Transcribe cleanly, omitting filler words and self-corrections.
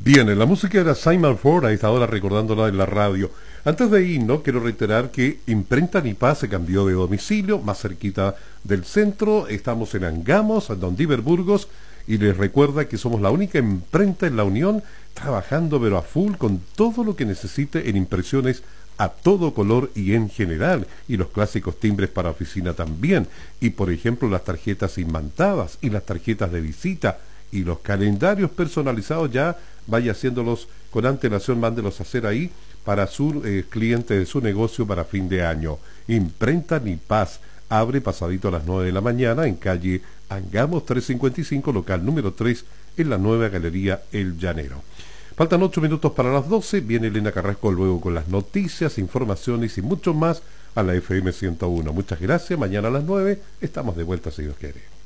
Bien, en la música era Simon Ford, a esta hora recordándola en la radio. Antes de irnos, quiero reiterar que Imprenta Nipaz se cambió de domicilio, más cerquita del centro. Estamos en Angamos, en Don Diver Burgos, y les recuerda que somos la única imprenta en la Unión, trabajando pero a full con todo lo que necesite en impresiones a todo color y en general, y los clásicos timbres para oficina también, y por ejemplo las tarjetas imantadas y las tarjetas de visita, y los calendarios personalizados ya vaya haciéndolos con antelación, mándelos a hacer ahí para su cliente de su negocio para fin de año. Imprenta Nipaz abre pasadito a las 9 de la mañana en calle Angamos 355, local número 3, en la nueva galería El Llanero. Faltan 8 minutos para las 12, viene Elena Carrasco luego con las noticias, informaciones y mucho más a la FM 101. Muchas gracias, mañana a las 9 estamos de vuelta si Dios quiere.